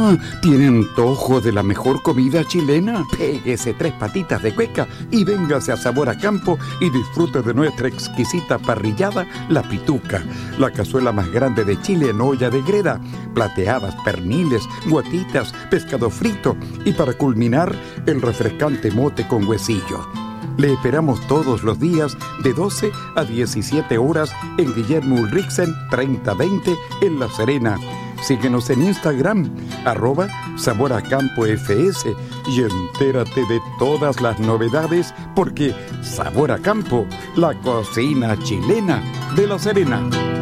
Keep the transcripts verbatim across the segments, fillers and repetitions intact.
Ah, ¿tiene antojo de la mejor comida chilena? Péguese tres patitas de cueca y véngase a Sabor a Campo y disfrute de nuestra exquisita parrillada, La Pituca, la cazuela más grande de Chile en olla de greda, plateadas, perniles, guatitas, pescado frito y para culminar, el refrescante mote con huesillo. Le esperamos todos los días de doce a diecisiete horas en Guillermo Ulrichsen treinta veinte en La Serena. Síguenos en Instagram, arroba Sabor a Campo F S, y entérate de todas las novedades porque Sabor a Campo, la cocina chilena de La Serena.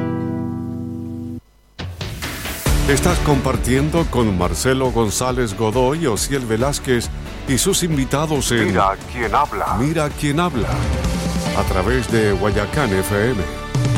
Estás compartiendo con Marcelo González Godoy, Osiel Velázquez y sus invitados en Mira quién habla. Mira quién habla, a través de Guayacán F M.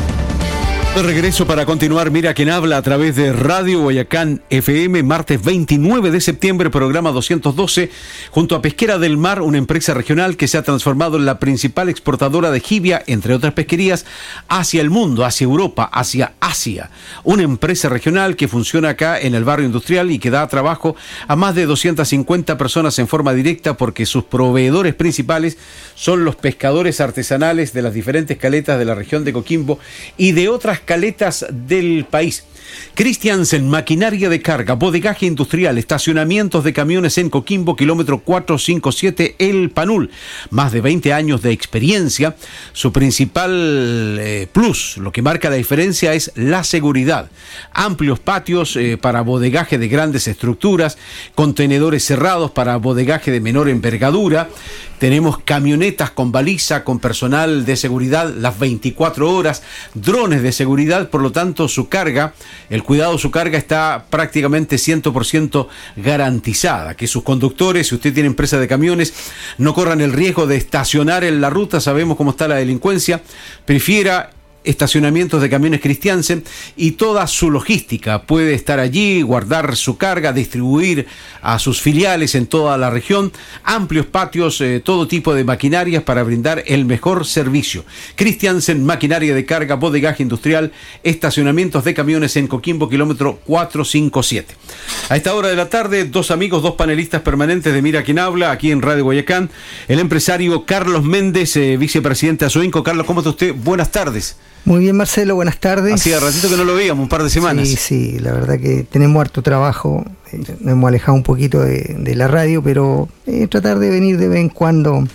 De regreso para continuar Mira quién habla a través de Radio Guayacán F M, martes veintinueve de septiembre, programa doscientos doce, junto a Pesquera del Mar, una empresa regional que se ha transformado en la principal exportadora de jibia, entre otras pesquerías, hacia el mundo, hacia Europa, hacia Asia. Una empresa regional que funciona acá en el barrio industrial y que da trabajo a más de doscientas cincuenta personas en forma directa porque sus proveedores principales son los pescadores artesanales de las diferentes caletas de la región de Coquimbo y de otras caletas del país. Christiansen, maquinaria de carga, bodegaje industrial, estacionamientos de camiones en Coquimbo, kilómetro cuatrocientos cincuenta y siete, El Panul. Más de veinte años de experiencia. Su principal eh, plus, lo que marca la diferencia, es la seguridad. Amplios patios eh, para bodegaje de grandes estructuras, contenedores cerrados para bodegaje de menor envergadura. Tenemos camionetas con baliza, con personal de seguridad las veinticuatro horas, drones de seguridad, por lo tanto su carga, el cuidado de su carga está prácticamente cien por ciento garantizada. Que sus conductores, si usted tiene empresa de camiones, no corran el riesgo de estacionar en la ruta, sabemos cómo está la delincuencia, prefiera estacionamientos de camiones Christiansen y toda su logística. Puede estar allí, guardar su carga, distribuir a sus filiales en toda la región, amplios patios, eh, todo tipo de maquinarias para brindar el mejor servicio. Christiansen, maquinaria de carga, bodegaje industrial, estacionamientos de camiones en Coquimbo, kilómetro cuatrocientos cincuenta y siete. A esta hora de la tarde, dos amigos, dos panelistas permanentes de Mira quién habla, aquí en Radio Guayacán. El empresario Carlos Méndez, eh, vicepresidente de Asoinco. Carlos, ¿cómo está usted? Buenas tardes. Muy bien, Marcelo, buenas tardes. Hacía ratito que no lo veíamos, un par de semanas. Sí, sí, la verdad que tenemos harto trabajo, eh, nos hemos alejado un poquito de, de la radio, pero eh, tratar de venir de vez en cuando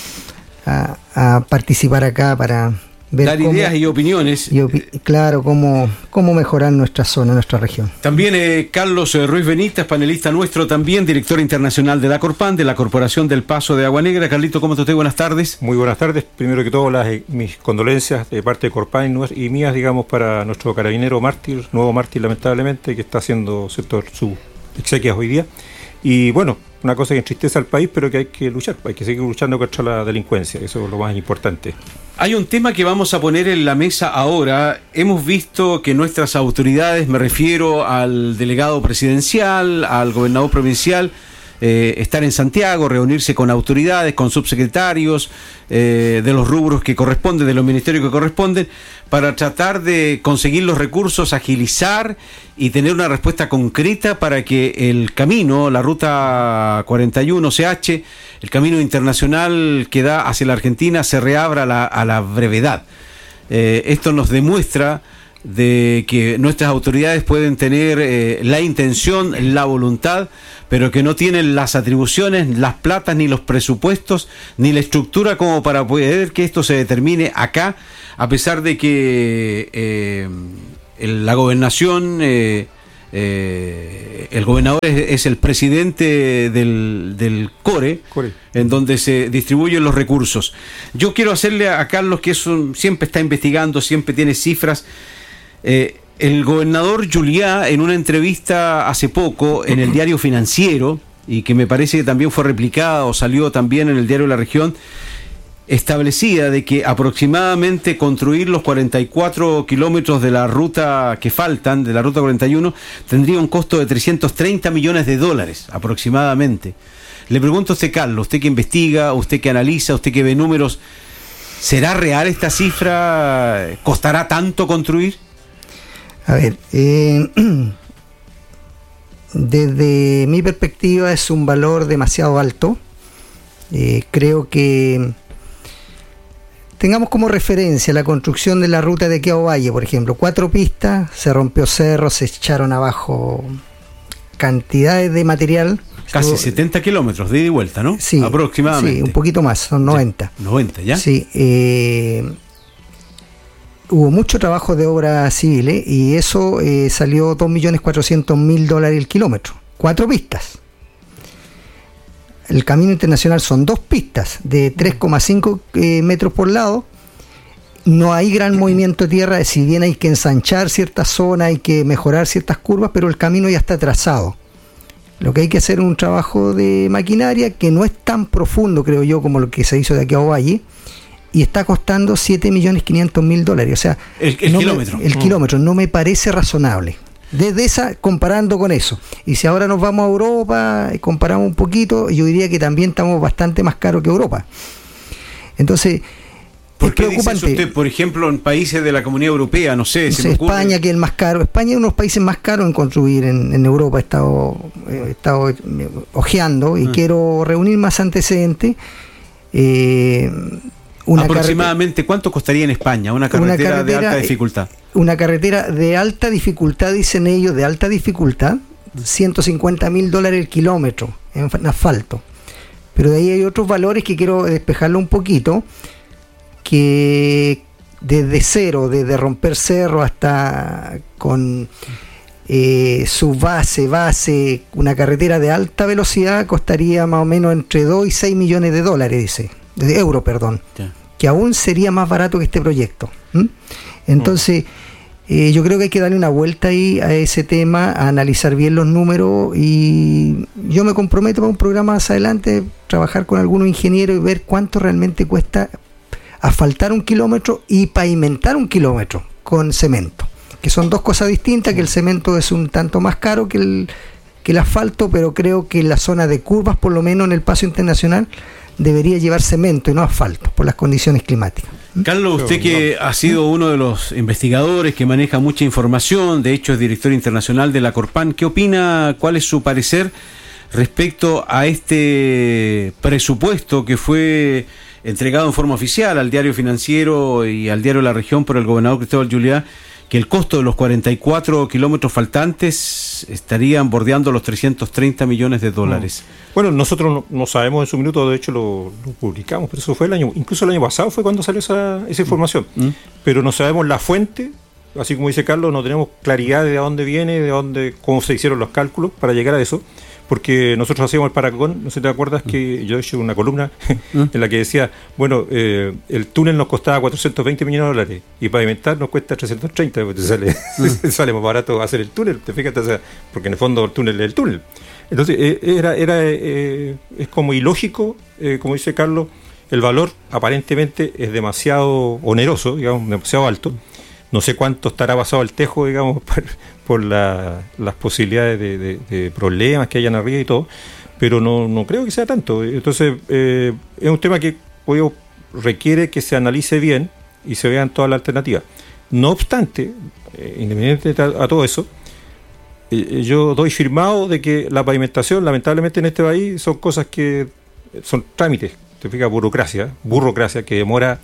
a, a participar acá para ver dar cómo, ideas y opiniones. Y opi- claro, cómo, cómo mejorar nuestra zona, nuestra región. También eh, Carlos eh, Ruiz Benítez, panelista nuestro también, director internacional de la Corpan, de la Corporación del Paso de Agua Negra. Carlito, ¿cómo está usted? Buenas tardes. Muy buenas tardes. Primero que todo, las, eh, mis condolencias de parte de Corpan y mías, digamos, para nuestro carabinero mártir, nuevo mártir lamentablemente, que está haciendo sector sus exequias hoy día. Y bueno, una cosa que entristece al país, pero que hay que luchar, hay que seguir luchando contra la delincuencia, eso es lo más importante. Hay un tema que vamos a poner en la mesa ahora. Hemos visto que nuestras autoridades, me refiero al delegado presidencial, al gobernador provincial, eh, estar en Santiago, reunirse con autoridades, con subsecretarios eh, de los rubros que corresponden, de los ministerios que corresponden, para tratar de conseguir los recursos, agilizar y tener una respuesta concreta para que el camino, la ruta cuarenta y uno C H, el camino internacional que da hacia la Argentina, se reabra a la, a la brevedad. Eh, esto nos demuestra de que nuestras autoridades pueden tener eh, la intención, la voluntad, pero que no tienen las atribuciones, las platas, ni los presupuestos, ni la estructura como para poder que esto se determine acá, a pesar de que eh, el, la gobernación, eh, eh, el gobernador es, es el presidente del, del CORE, Core, en donde se distribuyen los recursos. Yo quiero hacerle a Carlos, que es un, siempre está investigando, siempre tiene cifras. Eh, el gobernador Juliá, en una entrevista hace poco en el Diario Financiero, y que me parece que también fue replicada o salió también en el Diario de la Región, establecía de que aproximadamente construir los cuarenta y cuatro kilómetros de la ruta que faltan, de la ruta cuarenta y uno, tendría un costo de trescientos treinta millones de dólares aproximadamente. Le pregunto a usted, Carlos, usted que investiga, usted que analiza, usted que ve números, ¿será real esta cifra? ¿Costará tanto construir? A ver, eh, desde mi perspectiva es un valor demasiado alto. Eh, creo que tengamos como referencia la construcción de la ruta de Queado Valle, por ejemplo, cuatro pistas, se rompió cerro, se echaron abajo cantidades de material. Casi Yo, setenta kilómetros de ida y vuelta, ¿no? Sí, aproximadamente. Sí, un poquito más, son noventa. Ya, noventa, ¿ya? Sí, eh, hubo mucho trabajo de obras civiles y eso eh, salió dos millones cuatrocientos mil dólares el kilómetro. Cuatro pistas. El camino internacional son dos pistas de tres coma cinco eh, metros por lado. No hay gran movimiento de tierra, si bien hay que ensanchar ciertas zonas, hay que mejorar ciertas curvas, pero el camino ya está trazado. Lo que hay que hacer es un trabajo de maquinaria que no es tan profundo, creo yo, como lo que se hizo de aquí a Valle, y está costando siete millones quinientos mil dólares. O sea, el, el no kilómetro. Me, el mm. kilómetro no me parece razonable. Desde esa, comparando con eso. Y si ahora nos vamos a Europa y comparamos un poquito, yo diría que también estamos bastante más caros que Europa. Entonces, ¿por qué dice eso usted, por ejemplo, en países de la Comunidad Europea? No sé, no se sé me España, que es el más caro. España es uno de los países más caros en construir en, en Europa. He estado, he estado ojeando y ah. quiero reunir más antecedentes. Eh, una Aproximadamente, ¿cuánto costaría en España una carretera, una carretera de alta dificultad? Una carretera de alta dificultad, dicen ellos, de alta dificultad, ciento cincuenta mil dólares el kilómetro en asfalto. Pero de ahí hay otros valores que quiero despejarlo un poquito, que desde cero, desde romper cerro hasta con eh, su base, base, una carretera de alta velocidad costaría más o menos entre dos y seis millones de dólares, dice, de euros, perdón, yeah. que aún sería más barato que este proyecto. ¿Mm? Entonces, eh, yo creo que hay que darle una vuelta ahí a ese tema, a analizar bien los números, y yo me comprometo para un programa más adelante, trabajar con algunos ingenieros y ver cuánto realmente cuesta asfaltar un kilómetro y pavimentar un kilómetro con cemento, que son dos cosas distintas, que el cemento es un tanto más caro que el, que el asfalto, pero creo que en la zona de curvas, por lo menos en el paso internacional, debería llevar cemento y no asfalto, por las condiciones climáticas. Carlos, usted que ha sido uno de los investigadores que maneja mucha información, de hecho es director internacional de la Corpan, ¿qué opina, cuál es su parecer respecto a este presupuesto que fue entregado en forma oficial al Diario Financiero y al Diario La Región por el gobernador Cristóbal Juliá, que el costo de los cuarenta y cuatro kilómetros faltantes estarían bordeando los trescientos treinta millones de dólares? Bueno, nosotros no, no sabemos en su minuto, de hecho lo, lo publicamos, pero eso fue el año, incluso el año pasado fue cuando salió esa, esa información, ¿Mm? pero no sabemos la fuente, así como dice Carlos, no tenemos claridad de dónde viene, de dónde, cómo se hicieron los cálculos para llegar a eso. Porque nosotros hacíamos el paracón, no sé si te acuerdas que yo he hecho una columna en la que decía, bueno, eh, el túnel nos costaba cuatrocientos veinte millones de dólares y pavimentar nos cuesta trescientos treinta, porque te sale, sale más barato hacer el túnel, te fijas, o sea, porque en el fondo el túnel es el túnel. Entonces, eh, era, era eh, es como ilógico, eh, como dice Carlos, el valor aparentemente es demasiado oneroso, digamos, demasiado alto. No sé cuánto estará basado el tejo, digamos, por, por la, las posibilidades de, de, de problemas que hayan arriba y todo, pero no, no creo que sea tanto. Entonces, eh, es un tema que obvio, requiere que se analice bien y se vean todas las alternativas. No obstante, eh, independientemente a, a todo eso, eh, yo doy firmado de que la pavimentación, lamentablemente en este país, son cosas que son trámites, te fijas, burocracia, burocracia que demora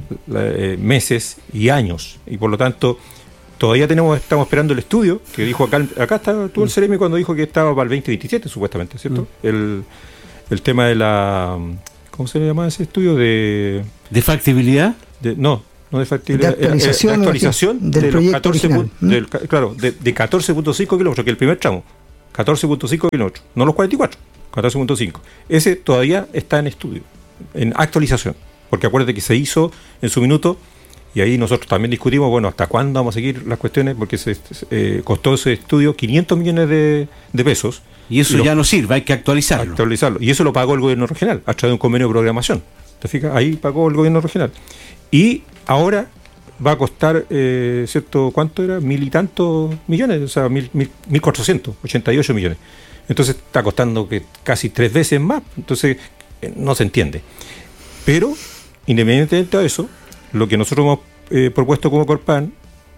Eh, meses y años, y por lo tanto todavía tenemos estamos esperando el estudio que dijo acá acá está, estuvo el Ceremi cuando dijo que estaba para el veinte veintisiete supuestamente, ¿cierto? Mm. el, el tema de la ¿cómo se le llama ese estudio? de ¿de factibilidad? De, no, no de factibilidad, de actualización, eh, de actualización del de proyecto catorce, original. ¿Mm? del, claro, de, de catorce punto cinco kilómetros, que el primer tramo catorce punto cinco kilómetros, no los cuarenta y cuatro, catorce punto cinco, ese todavía está en estudio, en actualización. Porque acuérdate que se hizo en su minuto, y ahí nosotros también discutimos, bueno, hasta cuándo vamos a seguir las cuestiones, porque se eh, costó ese estudio quinientos millones de, de pesos. Y eso y ya lo, no sirve, hay que actualizarlo. Actualizarlo. Y eso lo pagó el gobierno regional, a través de un convenio de programación. ¿Te fijas? Ahí pagó el gobierno regional. Y ahora va a costar, eh, ¿cierto? ¿Cuánto era? Mil y tantos millones, o sea, mil, mil, mil cuatrocientos ochenta y ocho millones. Entonces está costando que casi tres veces más. Entonces eh, no se entiende. Pero independientemente de eso, lo que nosotros hemos eh, propuesto como Corpan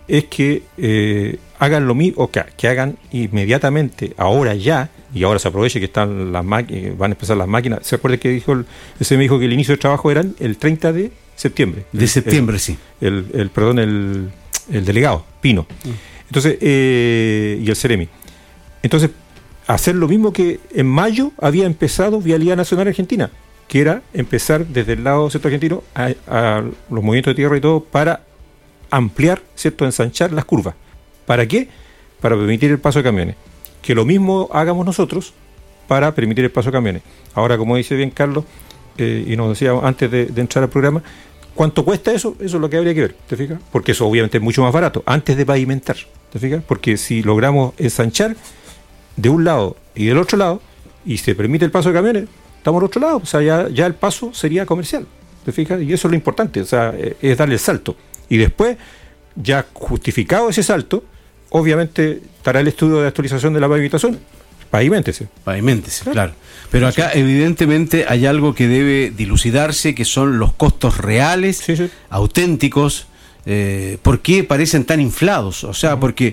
es que eh, hagan lo mismo, o que, que hagan inmediatamente, ahora ya, y ahora se aproveche que están las máquinas, van a empezar las máquinas. ¿Se acuerda que dijo el, ese me dijo que el inicio del trabajo era el treinta de septiembre? De septiembre, el, sí. El, el, perdón, el, el delegado, Pino. Entonces, eh, y el Ceremi. Entonces, hacer lo mismo que en mayo había empezado Vialidad Nacional Argentina, que era empezar desde el lado sector argentino a, a los movimientos de tierra y todo para ampliar, ¿cierto?, ensanchar las curvas. ¿Para qué? Para permitir el paso de camiones. Que lo mismo hagamos nosotros para permitir el paso de camiones. Ahora, como dice bien Carlos, eh, y nos decía antes de, de entrar al programa, ¿cuánto cuesta eso? Eso es lo que habría que ver, ¿te fijas? Porque eso obviamente es mucho más barato, antes de pavimentar, ¿te fijas? Porque si logramos ensanchar de un lado y del otro lado, y se permite el paso de camiones, estamos al otro lado, o sea, ya, ya el paso sería comercial, ¿te fijas? Y eso es lo importante, o sea, es darle el salto. Y después, ya justificado ese salto, obviamente estará el estudio de actualización de la pavimentación. Paviméntese. Paviméntese, claro. claro. Pero acá evidentemente hay algo que debe dilucidarse, que son los costos reales, sí, sí. auténticos. Eh, ¿Por qué parecen tan inflados? O sea, uh-huh. porque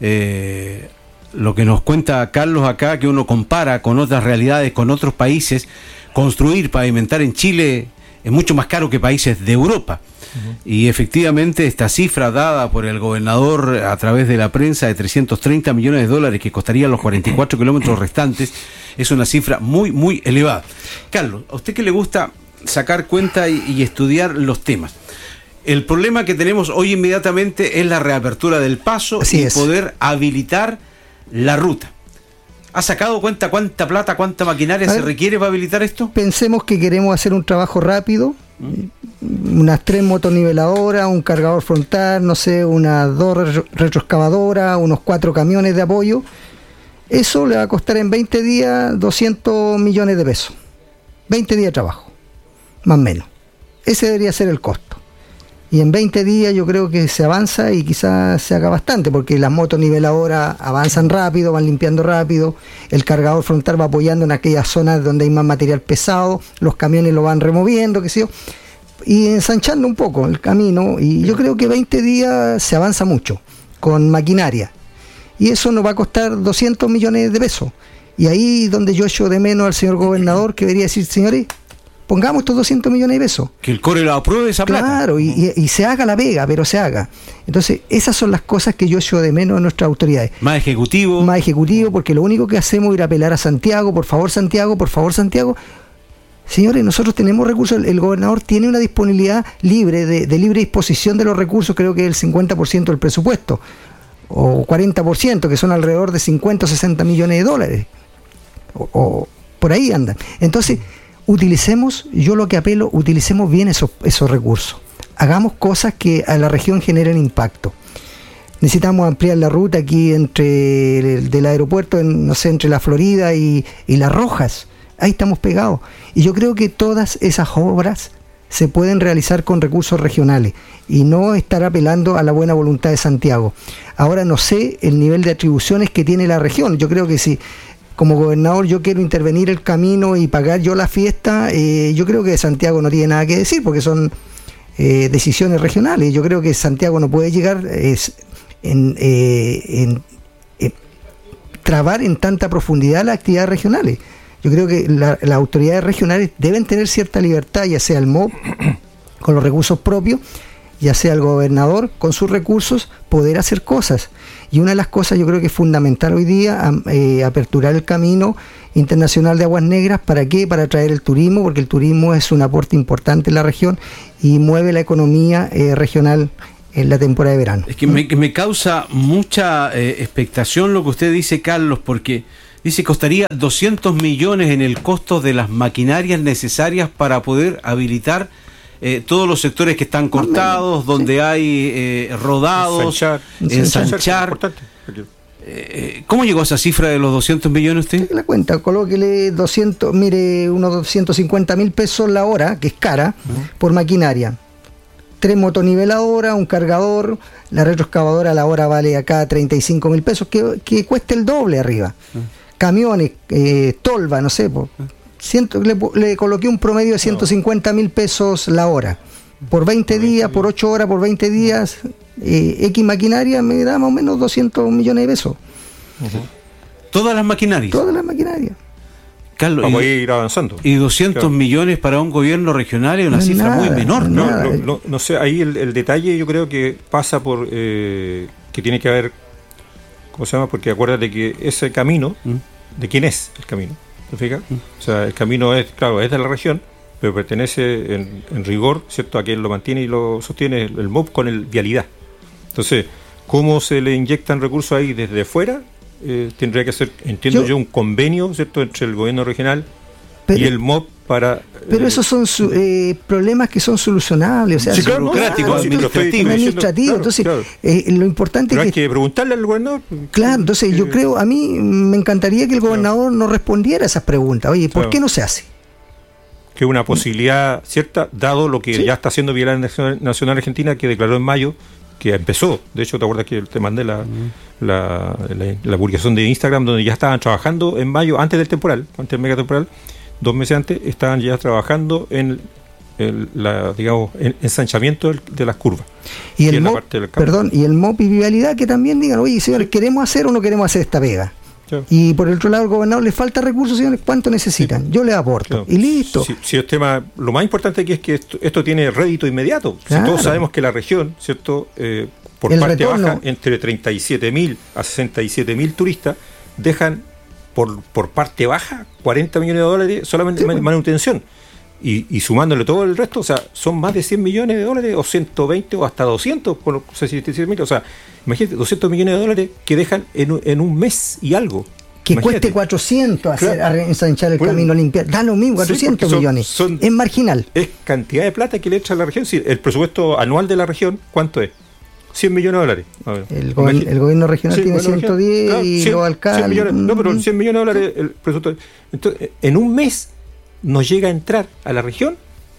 eh, lo que nos cuenta Carlos acá, que uno compara con otras realidades, con otros países, construir, pavimentar en Chile es mucho más caro que países de Europa. Uh-huh. Y efectivamente esta cifra dada por el gobernador a través de la prensa de trescientos treinta millones de dólares que costarían los cuarenta y cuatro kilómetros restantes es una cifra muy muy elevada. Carlos, a usted que le gusta sacar cuenta y, y estudiar los temas, el problema que tenemos hoy inmediatamente es la reapertura del paso. Así y es. Poder habilitar la ruta. ¿Ha sacado cuenta cuánta plata, cuánta maquinaria se requiere para habilitar esto? Pensemos que queremos hacer un trabajo rápido, ¿Mm? unas tres motoniveladoras, un cargador frontal, no sé, unas dos retroexcavadoras, unos cuatro camiones de apoyo. Eso le va a costar en veinte días doscientos millones de pesos. veinte días de trabajo, más o menos. Ese debería ser el costo. Y en veinte días yo creo que se avanza y quizás se haga bastante, porque las motoniveladoras avanzan rápido, van limpiando rápido, el cargador frontal va apoyando en aquellas zonas donde hay más material pesado, los camiones lo van removiendo, qué sé yo, y ensanchando un poco el camino, y yo creo que veinte días se avanza mucho, con maquinaria, y eso nos va a costar doscientos millones de pesos, y ahí donde yo echo de menos al señor gobernador, que debería decir, señores, pongamos estos doscientos millones de pesos. Que el core lo apruebe esa plata. Claro, y, y, y se haga la pega, pero se haga. Entonces, esas son las cosas que yo echo de menos en nuestras autoridades. Más ejecutivo. Más ejecutivo, porque lo único que hacemos es ir a apelar a Santiago, por favor Santiago, por favor Santiago. Señores, nosotros tenemos recursos, el, el gobernador tiene una disponibilidad libre, de, de libre disposición de los recursos, creo que es el cincuenta por ciento del presupuesto, o cuarenta por ciento, que son alrededor de cincuenta o sesenta millones de dólares. O, o por ahí andan. Entonces, utilicemos, yo lo que apelo, utilicemos bien esos, esos recursos. Hagamos cosas que a la región generen impacto. Necesitamos ampliar la ruta aquí entre el, del aeropuerto, en, no sé, entre la Florida y, y Las Rojas. Ahí estamos pegados. Y yo creo que todas esas obras se pueden realizar con recursos regionales y no estar apelando a la buena voluntad de Santiago. Ahora no sé el nivel de atribuciones que tiene la región. Yo creo que si como gobernador yo quiero intervenir el camino y pagar yo la fiesta, eh, yo creo que Santiago no tiene nada que decir, porque son eh, decisiones regionales. Yo creo que Santiago no puede llegar eh, en, eh, en eh, trabar en tanta profundidad las actividades regionales. Yo creo que la, las autoridades regionales deben tener cierta libertad, ya sea el M O B con los recursos propios, ya sea el gobernador con sus recursos, poder hacer cosas. Y una de las cosas yo creo que es fundamental hoy día, eh, aperturar el camino internacional de aguas negras. ¿Para qué? Para atraer el turismo, porque el turismo es un aporte importante en la región y mueve la economía eh, regional en la temporada de verano. Es que me, me causa mucha eh, expectación lo que usted dice, Carlos, porque dice que costaría doscientos millones en el costo de las maquinarias necesarias para poder habilitar Eh, todos los sectores que están cortados, donde sí. hay eh, rodados, ensanchar, ensanchar. ensanchar. Eh, ¿Cómo llegó a esa cifra de los doscientos millones usted? La cuenta, colóquele doscientos, mire, unos doscientos cincuenta mil pesos la hora, que es cara, uh-huh. por maquinaria. Tres motoniveladoras, un cargador, la retroexcavadora a la hora vale acá treinta y cinco mil pesos, que, que cuesta el doble arriba. Uh-huh. Camiones, eh, tolva, no sé, por... Uh-huh. Ciento, le, le coloqué un promedio de ciento cincuenta mil pesos la hora. Por veinte días, por ocho horas, por veinte días, eh, X maquinaria me da más o menos doscientos millones de pesos. Uh-huh. ¿Todas las maquinarias? Todas las maquinarias. Carlos, Vamos y, a ir avanzando. Y doscientos claro. millones para un gobierno regional es una no cifra nada, muy menor. No, no, no, no, no sé, ahí el, el detalle yo creo que pasa por eh, que tiene que haber, ¿cómo se llama? Porque acuérdate que ese camino, ¿Mm? ¿de quién es el camino? ¿Te fijas? ¿Mm? O sea, el camino es, claro, es de la región, pero pertenece en, en rigor, ¿cierto?, a quien lo mantiene y lo sostiene el, el M O P con el vialidad. Entonces, ¿cómo se le inyectan recursos ahí desde fuera? Eh, tendría que ser, entiendo yo, yo, un convenio, ¿cierto?, entre el gobierno regional pero, y el M O P para... Pero eh, esos son su, eh, problemas que son solucionables, o sea, sí, claro, burocráticos, no, administrativos. Administrativo, claro, entonces, claro. Eh, lo importante pero es hay que... que preguntarle al gobernador. Claro, entonces que, yo creo, a mí me encantaría que el gobernador claro. nos respondiera a esas preguntas. Oye, ¿por claro. qué no se hace? Que es una posibilidad cierta, dado lo que sí. ya está haciendo Vialidad Nacional, Nacional Argentina, que declaró en mayo, que empezó, de hecho te acuerdas que te mandé la, uh-huh. la, la, la publicación de Instagram donde ya estaban trabajando en mayo, antes del temporal, antes del megatemporal, dos meses antes, estaban ya trabajando en el la, digamos, el ensanchamiento de las curvas. Y el M O P, perdón, y el M O P y Vialidad que también digan, oye señores, sí. ¿queremos hacer o no queremos hacer esta pega? Claro. Y por el otro lado, al gobernador le falta recursos, señores, ¿cuánto necesitan? Sí. Yo les aporto. Claro. Y listo. Si, si el tema, lo más importante aquí es que esto, esto tiene rédito inmediato. Claro. Si todos sabemos que la región, ¿cierto?, eh, por el parte retorno. baja, entre treinta y siete mil a sesenta y siete mil turistas, dejan por, por parte baja cuarenta millones de dólares solamente en sí, manutención. Y, y sumándole todo el resto, o sea, son más de cien millones de dólares, o ciento veinte, o hasta doscientos, por sesenta y siete mil, o sea, imagínate, doscientos millones de dólares que dejan en, en un mes y algo. Que imagínate. Cueste cuatrocientos hacer, claro. ensanchar el bueno, camino, limpiar, da lo mismo, cuatrocientos sí, millones, son, son, es marginal. Es cantidad de plata que le echa a la región, sí, el presupuesto anual de la región, ¿cuánto es? cien millones de dólares. El, go el gobierno regional sí, tiene ciento diez claro, y cien, los alcaldes... millones, no, pero cien millones de dólares el presupuesto. Entonces, en un mes nos llega a entrar a la región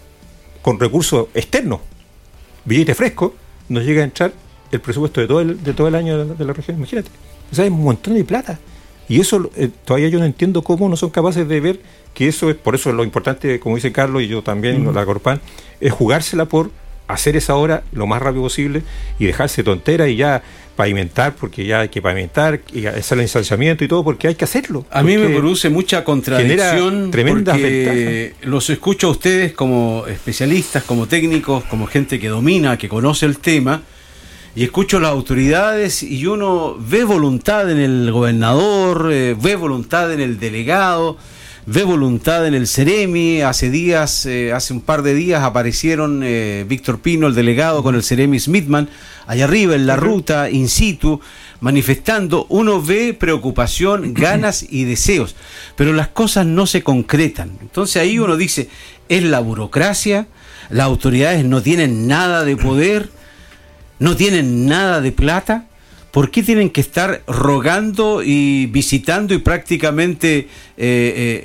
con recursos externos, billete fresco, nos llega a entrar el presupuesto de todo el, de todo el año de la, de la región, imagínate. O sea, es un montón de plata. Y eso eh, todavía yo no entiendo cómo no son capaces de ver que eso es, por eso es lo importante, como dice Carlos y yo también, mm. la Corpan, es jugársela por hacer esa obra lo más rápido posible y dejarse tontera y ya pavimentar, porque ya hay que pavimentar y hacer el ensanchamiento y todo, porque hay que hacerlo. A mí me produce mucha contradicción tremendas porque ventajas. Los escucho a ustedes como especialistas, como técnicos, como gente que domina, que conoce el tema, y escucho a las autoridades y uno ve voluntad en el gobernador, eh, ve voluntad en el delegado, ve voluntad en el Ceremi. Hace días, eh, hace un par de días aparecieron eh, Víctor Pino, el delegado, con el Ceremi Smithman, allá arriba en la ruta, in situ, manifestando. Uno ve preocupación, ganas y deseos, pero las cosas no se concretan. Entonces ahí uno dice, es la burocracia, las autoridades no tienen nada de poder, no tienen nada de plata. ¿Por qué tienen que estar rogando y visitando y prácticamente eh, eh,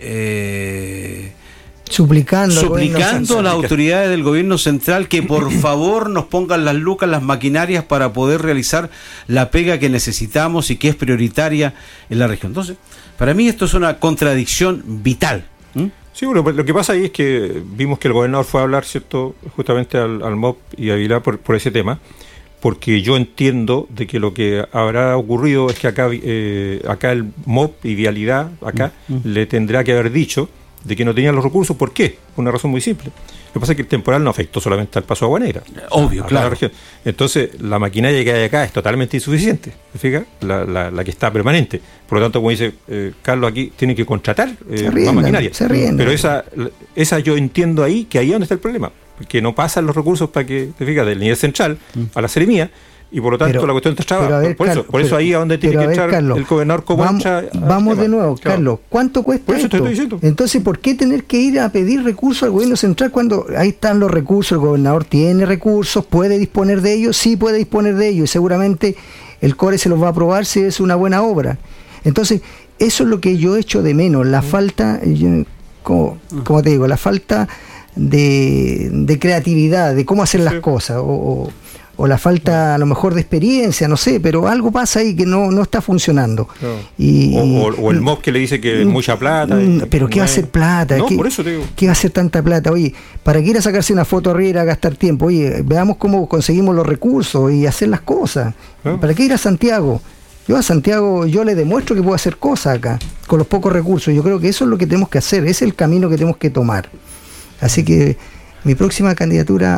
eh, suplicando, suplicando a las autoridades del gobierno central que por favor nos pongan las lucas, las maquinarias para poder realizar la pega que necesitamos y que es prioritaria en la región? Entonces, para mí esto es una contradicción vital. ¿Mm? Sí, bueno, lo que pasa ahí es que vimos que el gobernador fue a hablar, ¿cierto?, justamente al, al M O P y a Vialidad por, por ese tema. Porque yo entiendo de que lo que habrá ocurrido es que acá eh, acá el M O P y Vialidad acá mm-hmm. le tendrá que haber dicho de que no tenían los recursos. ¿Por qué? Una razón muy simple. Lo que pasa es que el temporal no afectó solamente al Paso Agua Negra. Obvio, a, a claro. La región. Entonces, la maquinaria que hay acá es totalmente insuficiente. ¿Se fija? La, la, la que está permanente. Por lo tanto, como dice eh, Carlos, aquí tiene que contratar eh, más maquinaria. Se ríen, Pero esa, esa yo entiendo ahí que ahí es donde está el problema. Que no pasan los recursos para que, te fijas, del nivel central a la Seremía, y por lo tanto pero, la cuestión está trabada. Por, por, eso, por eso ahí es donde tiene que entrar el gobernador como vamos, entra, vamos de nuevo, claro. Carlos, ¿cuánto cuesta por eso esto? Te estoy diciendo. Entonces, ¿por qué tener que ir a pedir recursos al gobierno central cuando ahí están los recursos? El gobernador tiene recursos, puede disponer de ellos, sí puede disponer de ellos, y seguramente el CORE se los va a aprobar si es una buena obra. Entonces, eso es lo que yo echo de menos, la falta, yo, como, como te digo, la falta de, de creatividad, de cómo hacer sí. las cosas, o, o o la falta a lo mejor de experiencia, no sé, pero algo pasa ahí que no, no está funcionando. No. Y, o, o, o el M O B que le dice que es mucha plata. Pero ¿qué va a hacer plata? No, ¿Qué, por eso te digo. ¿Qué va a hacer tanta plata? Oye, para que ir a sacarse una foto arriba, ir a gastar tiempo, oye, veamos cómo conseguimos los recursos y hacer las cosas. ¿No? ¿Para qué ir a Santiago? Yo a Santiago, yo le demuestro que puedo hacer cosas acá, con los pocos recursos. Yo creo que eso es lo que tenemos que hacer, ese es el camino que tenemos que tomar. Así que mi próxima candidatura.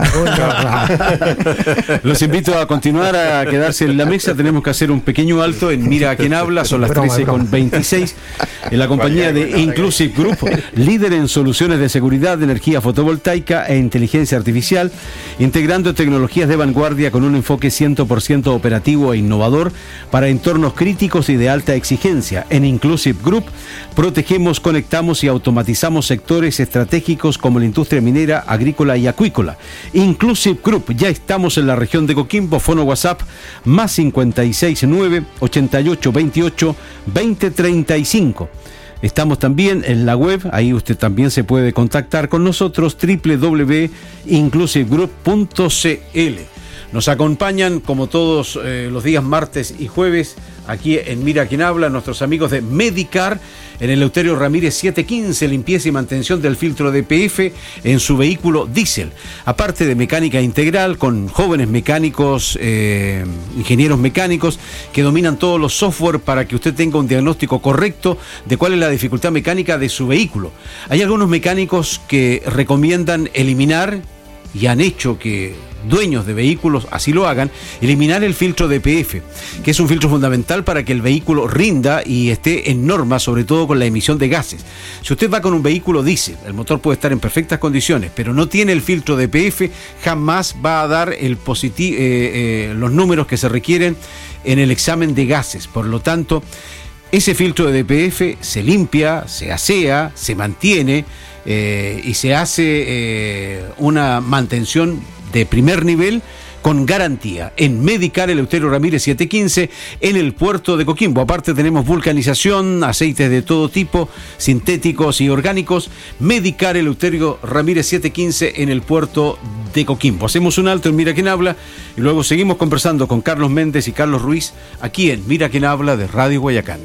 Los invito a continuar a quedarse en la mesa. Tenemos que hacer un pequeño alto en Mira a quién habla. Son las trece con veintiséis. En la compañía de Inclusive Group, líder en soluciones de seguridad, de energía fotovoltaica e inteligencia artificial, integrando tecnologías de vanguardia con un enfoque cien por ciento operativo e innovador para entornos críticos y de alta exigencia. En Inclusive Group protegemos, conectamos y automatizamos sectores estratégicos como la industria minera, agrícola y acuícola. Inclusive Group, ya estamos en la región de Coquimbo. Fono WhatsApp más cincuenta y seis nueve, ochenta y ocho veintiocho, veinte treinta y cinco. Estamos también en la web, ahí usted también se puede contactar con nosotros, doble u doble u doble u punto inclusive group punto c l. Nos acompañan como todos eh, los días martes y jueves aquí en Mira quién habla, nuestros amigos de Medicar en el Eleuterio Ramírez setecientos quince, limpieza y mantención del filtro de P F en su vehículo diésel. Aparte de mecánica integral con jóvenes mecánicos, eh, ingenieros mecánicos que dominan todos los software para que usted tenga un diagnóstico correcto de cuál es la dificultad mecánica de su vehículo. Hay algunos mecánicos que recomiendan eliminar, y han hecho que dueños de vehículos así lo hagan, eliminar el filtro de P F, que es un filtro fundamental para que el vehículo rinda y esté en norma, sobre todo con la emisión de gases. Si usted va con un vehículo diésel, el motor puede estar en perfectas condiciones, pero no tiene el filtro de P F, jamás va a dar el positivo, eh, eh, los números que se requieren en el examen de gases. Por lo tanto, ese filtro de P F se limpia, se asea, se mantiene eh, y se hace eh, una mantención de primer nivel con garantía en Medicar Eleuterio Ramírez setecientos quince en el puerto de Coquimbo. Aparte tenemos vulcanización, aceites de todo tipo, sintéticos y orgánicos. Medicar Eleuterio Ramírez setecientos quince en el puerto de Coquimbo. Hacemos un alto en Mira quién habla y luego seguimos conversando con Carlos Méndez y Carlos Ruiz aquí en Mira quién habla de Radio Guayacán.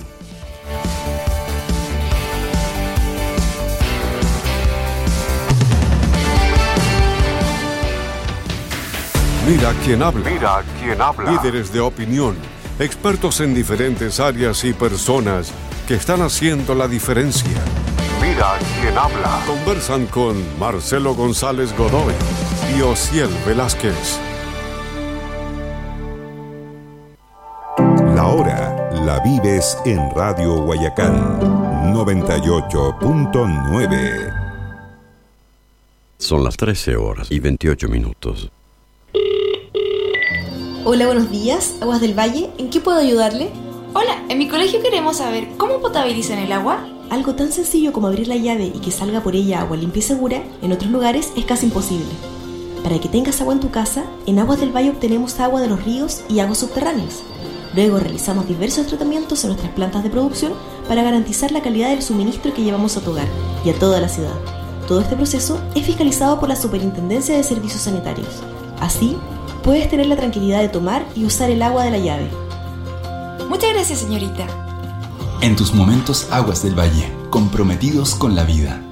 Mira quién habla. Mira quién habla. Líderes de opinión, expertos en diferentes áreas y personas que están haciendo la diferencia. Mira quién habla. Conversan con Marcelo González Godoy y Osiel Velázquez. La hora la vives en Radio Guayacán noventa y ocho punto nueve. Son las trece horas y veintiocho minutos. Hola, buenos días, Aguas del Valle, ¿en qué puedo ayudarle? Hola, en mi colegio queremos saber cómo potabilizan el agua. Algo tan sencillo como abrir la llave y que salga por ella agua limpia y segura, en otros lugares es casi imposible. Para que tengas agua en tu casa, en Aguas del Valle obtenemos agua de los ríos y aguas subterráneas. Luego realizamos diversos tratamientos en nuestras plantas de producción para garantizar la calidad del suministro que llevamos a tu hogar y a toda la ciudad. Todo este proceso es fiscalizado por la Superintendencia de Servicios Sanitarios. Así, puedes tener la tranquilidad de tomar y usar el agua de la llave. Muchas gracias, señorita. En tus momentos, Aguas del Valle, comprometidos con la vida.